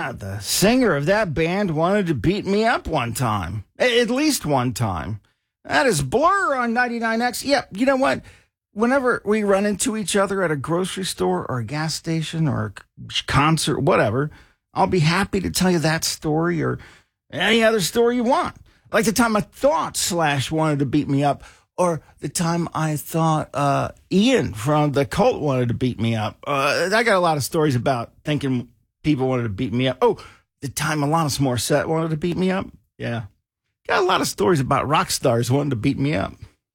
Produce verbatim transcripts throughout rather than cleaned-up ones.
Yeah, the singer of that band wanted to beat me up one time. At least one time. That is Blur on ninety-nine X. Yeah, you know what? Whenever we run into each other at a grocery store or a gas station or a concert, whatever, I'll be happy to tell you that story or any other story you want. Like the time I thought Slash wanted to beat me up, or the time I thought uh, Ian from The Cult wanted to beat me up. Uh, I got a lot of stories about thinking people wanted to beat me up. Oh, the time Alanis Morissette wanted to beat me up. Yeah. Got a lot of stories about rock stars wanting to beat me up.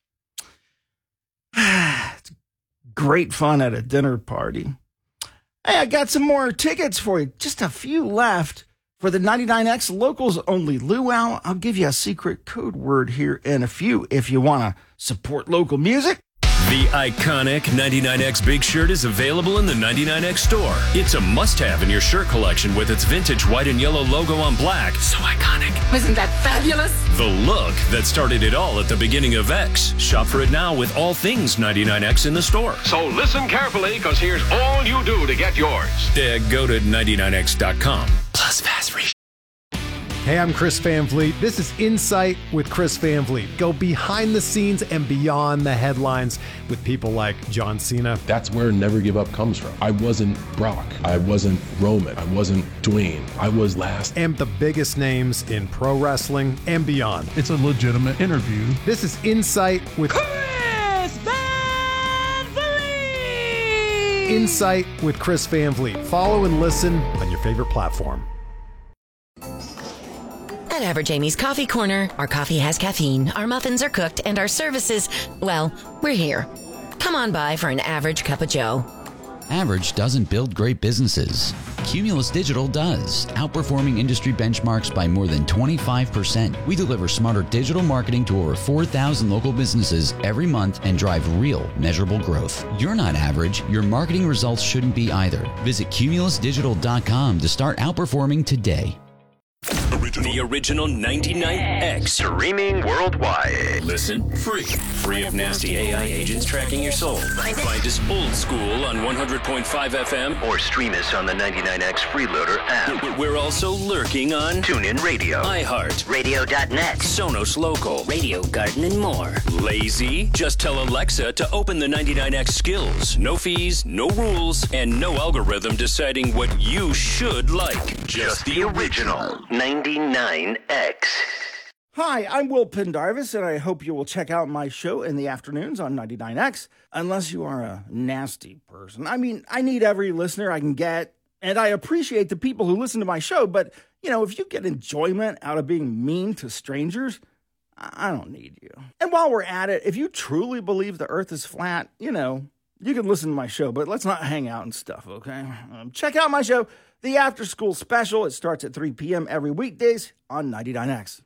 It's great fun at a dinner party. Hey, I got some more tickets for you. Just a few left for the ninety-nine X Locals Only Luau. I'll give you a secret code word here in a few if you want to support local music. The iconic ninety-nine X Big Shirt is available in the ninety-nine X store. It's a must-have in your shirt collection with its vintage white and yellow logo on black. So iconic. Isn't that fabulous? The look that started it all at the beginning of X. Shop for it now with all things ninety-nine X in the store. So listen carefully, because here's all you do to get yours. Uh, go to ninety-nine X dot com. Plus fast free. Hey, I'm Chris Van Vliet. This is Insight with Chris Van Vliet. Go behind the scenes and beyond the headlines with people like John Cena. That's where Never Give Up comes from. I wasn't Brock. I wasn't Roman. I wasn't Dwayne. I was last. And the biggest names in pro wrestling and beyond. It's a legitimate interview. This is Insight with Chris Van Vliet. Insight with Chris Van Vliet. Follow and listen on your favorite platform. At Average Amy's Coffee Corner, our coffee has caffeine, our muffins are cooked, and our services, well, we're here. Come on by for an average cup of joe. Average doesn't build great businesses. Cumulus Digital does, outperforming industry benchmarks by more than twenty-five percent. We deliver smarter digital marketing to over four thousand local businesses every month and drive real, measurable growth. You're not average. Your marketing results shouldn't be either. Visit cumulus digital dot com to start outperforming today. Original. The original ninety-nine X. Streaming worldwide. Listen free. Free of nasty A I agents tracking your soul. Find us old school on one hundred point five F M. Or stream us on the ninety-nine X Freeloader app. We're also lurking on TuneIn Radio, iHeart, Radio dot net, Sonos Local, Radio Garden, and more. Lazy? Just tell Alexa to open the ninety-nine X skills. No fees, no rules, and no algorithm deciding what you should like. Just, Just the original ninety-nine X. Hi, I'm Will Pendarvis, and I hope you will check out my show in the afternoons on ninety-nine X, unless you are a nasty person. I mean, I need every listener I can get, and I appreciate the people who listen to my show, but, you know, if you get enjoyment out of being mean to strangers, I don't need you. And while we're at it, if you truly believe the earth is flat, you know, you can listen to my show, but let's not hang out and stuff, okay? Um, check out my show, The After School Special. It starts at three p.m. every weekdays on ninety-nine X.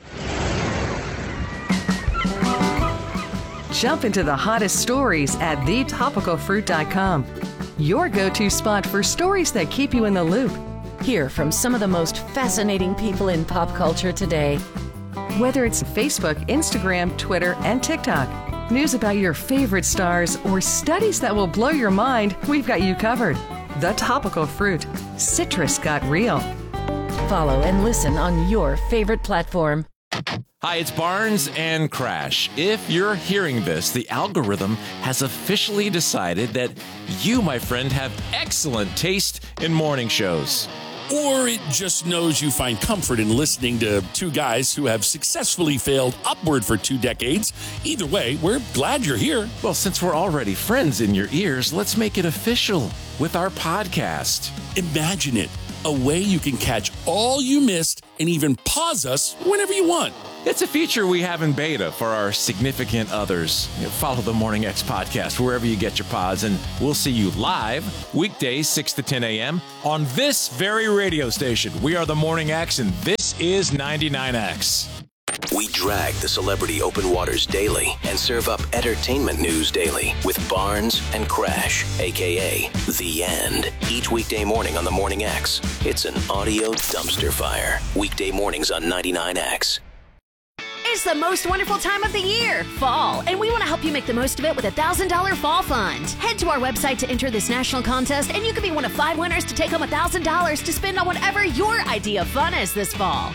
Jump into the hottest stories at the topical fruit dot com. Your go-to spot for stories that keep you in the loop. Hear from some of the most fascinating people in pop culture today. Whether it's Facebook, Instagram, Twitter, and TikTok, news about your favorite stars, or studies that will blow your mind, we've got you covered. The Topical Fruit. Citrus got real. Follow and listen on your favorite platform. Hi, it's Barnes and Crash. If you're hearing this, the algorithm has officially decided that you, my friend, have excellent taste in morning shows. Or it just knows you find comfort in listening to two guys who have successfully failed upward for two decades. Either way, we're glad you're here. Well, since we're already friends in your ears, let's make it official with our podcast. Imagine it. A way you can catch all you missed and even pause us whenever you want. It's a feature we have in beta for our significant others. You know, follow the Morning X podcast wherever you get your pods, and we'll see you live weekdays six to ten a.m. on this very radio station. We are the Morning X, and this is ninety-nine X. We drag the celebrity open waters daily and serve up entertainment news daily with Barnes and Crash, a k a. The End. Each weekday morning on the Morning X. It's an audio dumpster fire. Weekday mornings on ninety-nine X. is the most wonderful time of the year, fall, and we want to help you make the most of it with a one thousand dollars Fall Fund. Head to our website to enter this national contest, and you could be one of five winners to take home one thousand dollars to spend on whatever your idea of fun is this fall.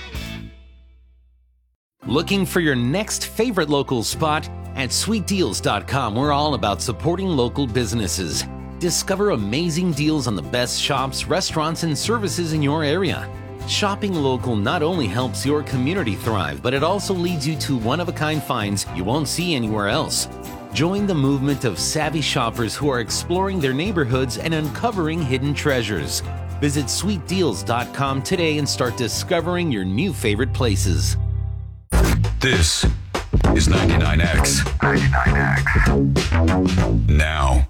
Looking for your next favorite local spot? At sweet deals dot com, we're all about supporting local businesses. Discover amazing deals on the best shops, restaurants, and services in your area. Shopping local not only helps your community thrive, but it also leads you to one-of-a-kind finds you won't see anywhere else. Join the movement of savvy shoppers who are exploring their neighborhoods and uncovering hidden treasures. Visit sweet deals dot com today and start discovering your new favorite places. This is ninety-nine X. ninety-nine X. Now,